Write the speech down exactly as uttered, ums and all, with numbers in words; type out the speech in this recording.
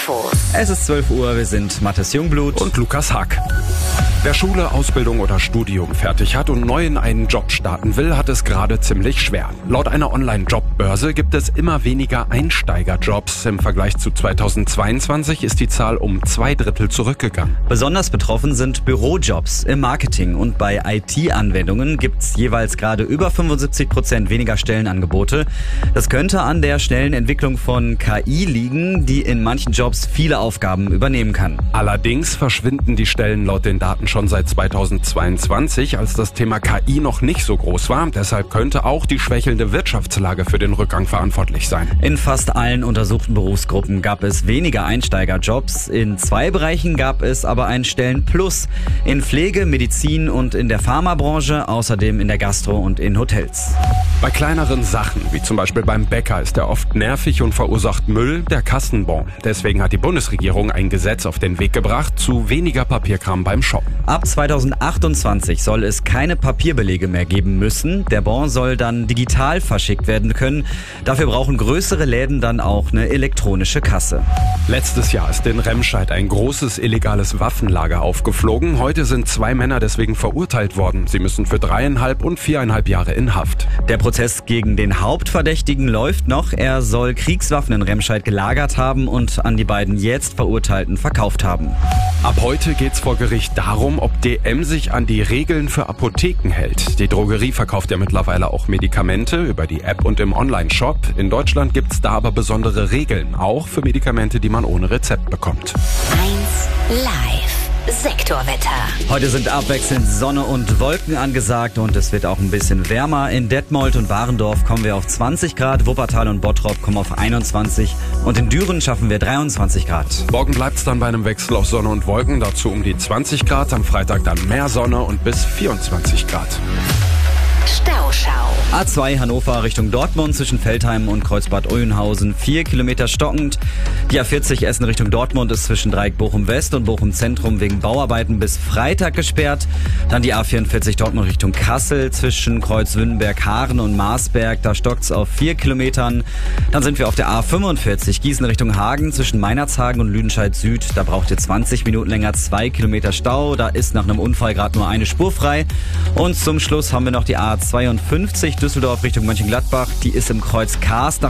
Infos. Es ist zwölf Uhr, wir sind Mathis Jungblut und Lukas Hack. Wer Schule, Ausbildung oder Studium fertig hat und neu in einen Job starten will, hat es gerade ziemlich schwer. Laut einer Online-Jobbörse gibt es immer weniger Einsteigerjobs. Im Vergleich zu zweitausendzweiundzwanzig ist die Zahl um zwei Drittel zurückgegangen. Besonders betroffen sind Bürojobs im Marketing und bei I T-Anwendungen gibt es jeweils gerade über fünfundsiebzig Prozent weniger Stellenangebote. Das könnte an der schnellen Entwicklung von K I liegen, die in manchen Jobs viele Aufgaben übernehmen kann. Allerdings verschwinden die Stellen laut den Daten schon seit zweitausendzweiundzwanzig, als das Thema K I noch nicht so groß war. Deshalb könnte auch die schwächelnde Wirtschaftslage für den Rückgang verantwortlich sein. In fast allen untersuchten Berufsgruppen gab es weniger Einsteigerjobs. In zwei Bereichen gab es aber einen Stellenplus. In Pflege, Medizin und in der Pharmabranche, außerdem in der Gastro und in Hotels. Bei kleineren Sachen, wie zum Beispiel beim Bäcker, ist er oft nervig und verursacht Müll, der Kassenbon. Deswegen hat die Bundesregierung ein Gesetz auf den Weg gebracht zu weniger Papierkram beim Shoppen. Ab zweitausendachtundzwanzig soll es keine Papierbelege mehr geben müssen. Der Bon soll dann digital verschickt werden können. Dafür brauchen größere Läden dann auch eine elektronische Kasse. Letztes Jahr ist in Remscheid ein großes illegales Waffenlager aufgeflogen. Heute sind zwei Männer deswegen verurteilt worden. Sie müssen für dreieinhalb und viereinhalb Jahre in Haft. Der Prozess gegen den Hauptverdächtigen läuft noch. Er soll Kriegswaffen in Remscheid gelagert haben und an die beiden jetzt Verurteilten verkauft haben. Ab heute geht's vor Gericht darum, ob D M sich an die Regeln für Apotheken hält. Die Drogerie verkauft ja mittlerweile auch Medikamente über die App und im Online-Shop. In Deutschland gibt's da aber besondere Regeln, auch für Medikamente, die man ohne Rezept bekommt. eins Live. Sektorwetter. Heute sind abwechselnd Sonne und Wolken angesagt und es wird auch ein bisschen wärmer. In Detmold und Warendorf kommen wir auf zwanzig Grad, Wuppertal und Bottrop kommen auf einundzwanzig und in Düren schaffen wir dreiundzwanzig Grad. Morgen bleibt's dann bei einem Wechsel aus Sonne und Wolken, dazu um die zwanzig Grad, am Freitag dann mehr Sonne und bis vierundzwanzig Grad. Stauschau. A zwei Hannover Richtung Dortmund zwischen Veltheim und Kreuzbad Oeynhausen vier Kilometer stockend. Die A vierzig Essen Richtung Dortmund ist zwischen Dreieck Bochum West und Bochum Zentrum wegen Bauarbeiten bis Freitag gesperrt. Dann die A vierundvierzig Dortmund Richtung Kassel zwischen Kreuzwünnenberg-Haaren und Marsberg. Da stockt's auf vier Kilometern. Dann sind wir auf der A fünfundvierzig Gießen Richtung Hagen zwischen Meinerzhagen und Lüdenscheid Süd. Da braucht ihr zwanzig Minuten länger, zwei Kilometer Stau. Da ist nach einem Unfall gerade nur eine Spur frei. Und zum Schluss haben wir noch die A zweiundfünfzig Düsseldorf Richtung Mönchengladbach. Die ist im Kreuz Karst nach